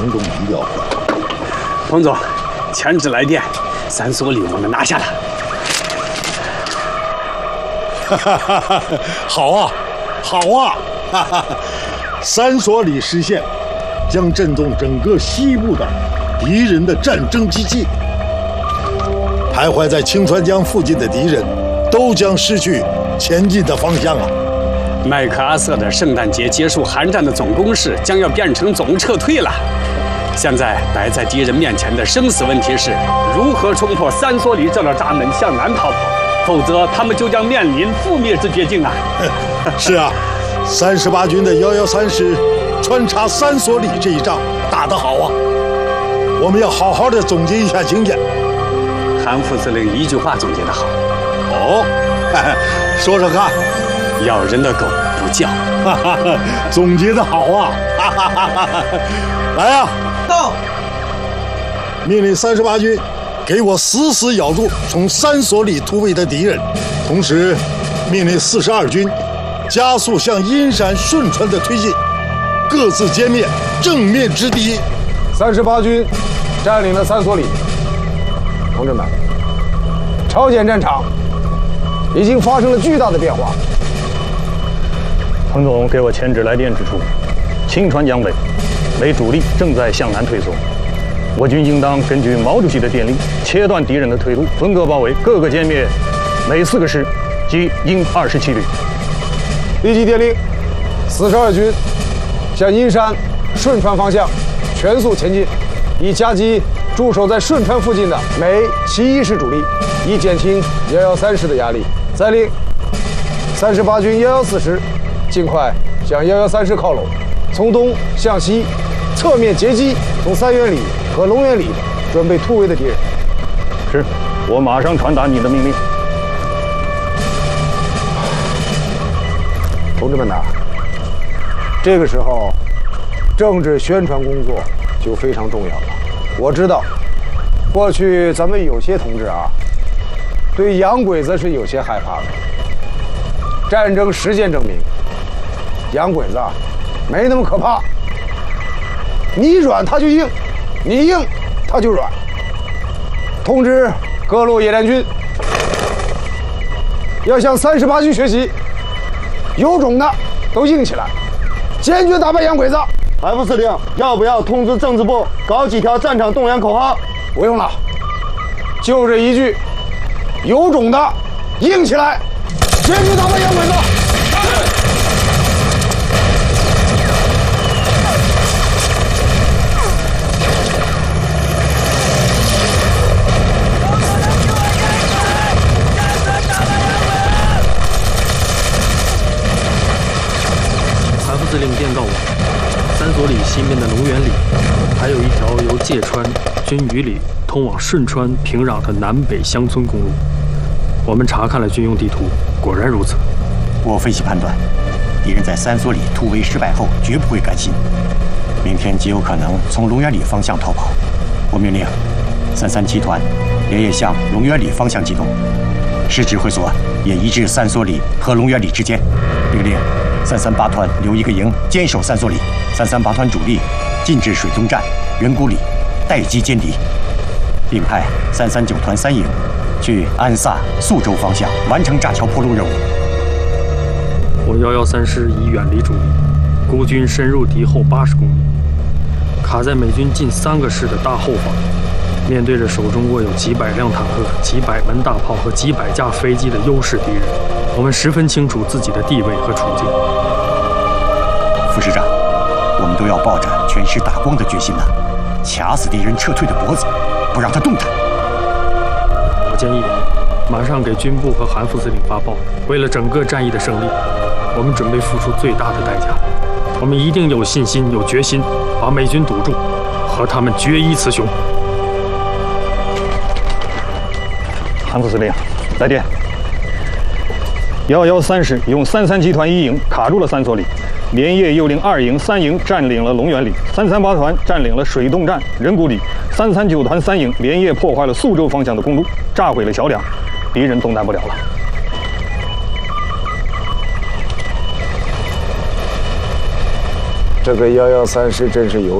城中民调会。 彭总，前旨来电，3所里我们拿下了。 好啊，好啊！3所里实现，将震动整个西部的敌人的战争机器。徘徊在清川江附近的敌人，都将失去前进的方向啊！ 麦克阿瑟的圣诞节结束韩战的总攻势将要变成总撤退了。现在摆在敌人面前的生死问题是，如何冲破3所里这道闸门向南逃跑，否则他们就将面临覆灭之绝境啊！ 是啊，38军的113师穿插3所里这一仗打得好啊！我们要好好的总结一下经验。 韩副司令一句话总结得好。 哦，说说看。 咬人的狗不叫。 总结得好啊！来呀， 到！ 命令38军给我死死咬住从3所里突围的敌人，同时命令42军加速向阴山、顺川的推进，各自歼灭正面之敌。 38军占领了3所里，同志们，朝鲜战场已经发生了巨大的变化。 彭总给我前旨来电指出，清川江北美主力正在向南退缩，我军应当根据毛主席的电令，切断敌人的退路，分割包围，各个歼灭美4个师及英27旅。 立即电令42军向阴山、顺川方向全速前进，以夹击驻守在顺川附近的美71师主力，以减轻113师的压力。再令38军114师尽快向113师靠拢，从东向西侧面截击从3元里和龙源里准备突围的敌人。 是，我马上传达你的命令。 同志们呐，这个时候政治宣传工作就非常重要了。我知道，过去咱们有些同志啊，对洋鬼子是有些害怕的。战争实践证明，洋鬼子啊，没那么可怕。你软他就硬，你硬他就软。通知各路野战军，要向38军学习，有种的都硬起来，坚决打败洋鬼子。 韩副司令，要不要通知政治部搞几条战场动员口号？ 不用了，就这一句，有种的硬起来，坚决打败洋鬼子。 韩副司令电告我，3所里西面的龙源里，还有一条由界川、军隅里通往顺川、平壤的南北乡村公路。我们查看了军用地图，果然如此。 我分析判断，敌人在3所里突围失败后，绝不会甘心，明天极有可能从龙源里方向逃跑。我命令33集团连夜向龙源里方向机动，师指挥所也移至3所里和龙源里之间。命令338团留1个营坚守3所里，338团主力进至水东站、圆谷里待机歼敌，并派339团3营去安萨、宿州方向完成炸桥破路任务。 我113师已远离主力，孤军深入敌后80公里，卡在美军近3个师的大后方，面对着手中握有几百辆坦克、几百门大炮和几百架飞机的优势敌人，我们十分清楚自己的地位和处境。 副师长，我们都要抱着全师打光的决心呐，卡死敌人撤退的脖子，不让他动弹。 我建议马上给军部和韩副司令发报，为了整个战役的胜利，我们准备付出最大的代价。我们一定有信心、有决心，把美军堵住，和他们决一雌雄。 韩副司令，来电！113师用33集团1营卡住了3所里，连夜又令2营、3营占领了龙源里，338团占领了水洞站、人谷里，339团3营连夜破坏了宿州方向的公路，炸毁了桥梁，敌人动弹不了了。 这个113师真是有